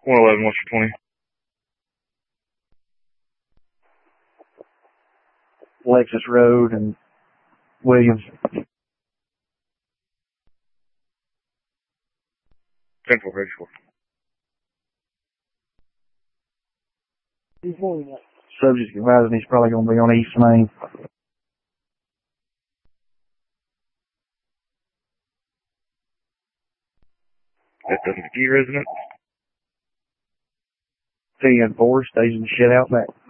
111, what's your 20? Lexus Road and Williams. 10-4, ready for. Subject advising he's probably going to be on East Main. That's the McGee resident. 10-4, stays in the shit out back.